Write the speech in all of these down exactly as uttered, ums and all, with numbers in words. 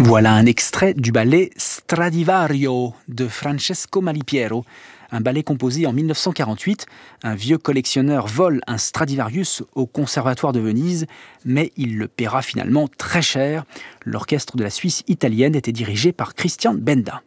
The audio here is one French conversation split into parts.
Voilà un extrait du ballet Stradivario de Francesco Malipiero, un ballet composé en mille neuf cent quarante-huit. Un vieux collectionneur vole un Stradivarius au Conservatoire de Venise, mais il le paiera finalement très cher. L'orchestre de la Suisse italienne était dirigé par Christian Benda.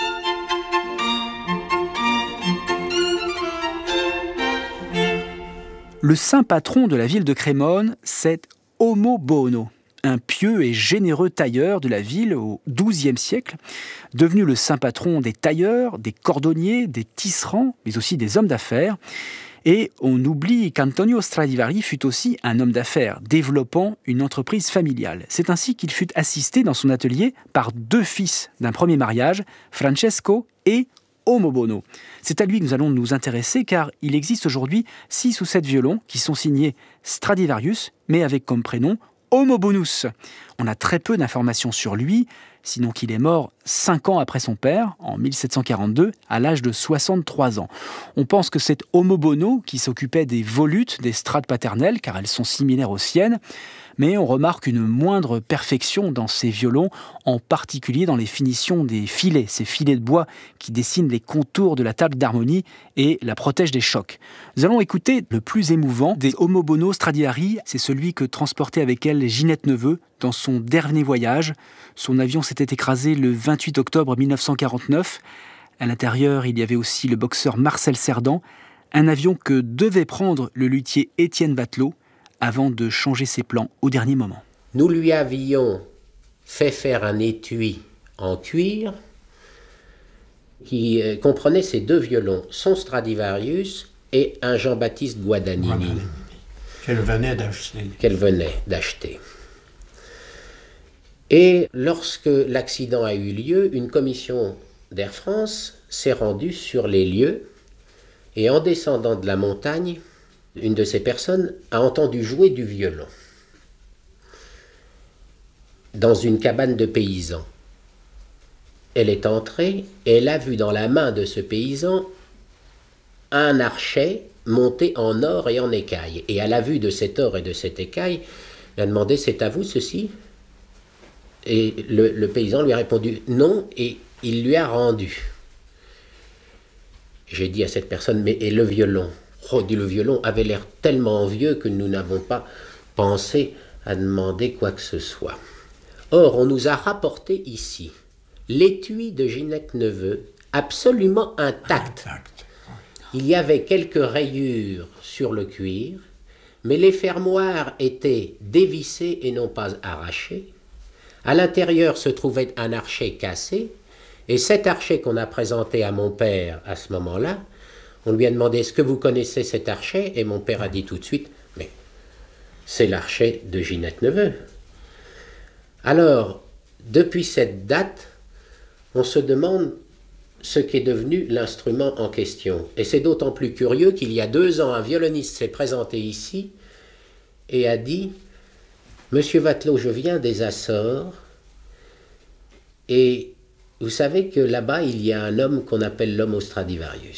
Le saint patron de la ville de Crémone, c'est Homo Bono, un pieux et généreux tailleur de la ville au douzième siècle, devenu le saint patron des tailleurs, des cordonniers, des tisserands, mais aussi des hommes d'affaires. Et on oublie qu'Antonio Stradivari fut aussi un homme d'affaires, développant une entreprise familiale. C'est ainsi qu'il fut assisté dans son atelier par deux fils d'un premier mariage, Francesco et Homo Bono. C'est à lui que nous allons nous intéresser car il existe aujourd'hui six ou sept violons qui sont signés Stradivarius, mais avec comme prénom Homo Bonus. On a très peu d'informations sur lui, sinon qu'il est mort cinq ans après son père, en mille sept cent quarante-deux, à l'âge de soixante-trois ans. On pense que c'est Homo Bono qui s'occupait des volutes des strades paternelles, car elles sont similaires aux siennes, mais on remarque une moindre perfection dans ces violons, en particulier dans les finitions des filets, ces filets de bois qui dessinent les contours de la table d'harmonie et la protègent des chocs. Nous allons écouter le plus émouvant des Homo Bono Stradivari, c'est celui que transportait avec elle Ginette Neveu dans son dernier voyage. Son avion s'était écrasé le vingt-huit octobre mille neuf cent quarante-neuf. À l'intérieur, il y avait aussi le boxeur Marcel Cerdan, un avion que devait prendre le luthier Étienne Batelot avant de changer ses plans au dernier moment. Nous lui avions fait faire un étui en cuir qui euh, comprenait ces deux violons, son Stradivarius et un Jean-Baptiste Guadagnini, Guadagnini qu'elle venait d'acheter. Qu'elle venait d'acheter. Et lorsque l'accident a eu lieu, une commission d'Air France s'est rendue sur les lieux et en descendant de la montagne, une de ces personnes a entendu jouer du violon dans une cabane de paysans. Elle est entrée et elle a vu dans la main de ce paysan un archet monté en or et en écaille. Et à la vue de cet or et de cette écaille, elle a demandé « C'est à vous ceci ?» Et le, le paysan lui a répondu « Non » et il lui a rendu. J'ai dit à cette personne « Mais et le violon ?» Oh, dit le violon avait l'air tellement vieux que nous n'avons pas pensé à demander quoi que ce soit. Or, on nous a rapporté ici l'étui de Ginette Neveu, absolument intact. Intact, oui. Il y avait quelques rayures sur le cuir, mais les fermoirs étaient dévissés et non pas arrachés. À l'intérieur se trouvait un archet cassé, et cet archet qu'on a présenté à mon père à ce moment-là, on lui a demandé « Est-ce que vous connaissez cet archet ?» Et mon père a dit tout de suite « Mais c'est l'archet de Ginette Neveu. » Alors, depuis cette date, on se demande ce qu'est devenu l'instrument en question. Et c'est d'autant plus curieux qu'il y a deux ans, un violoniste s'est présenté ici et a dit « Monsieur Batelot, je viens des Açores et vous savez que là-bas, il y a un homme qu'on appelle l'homme au Stradivarius. »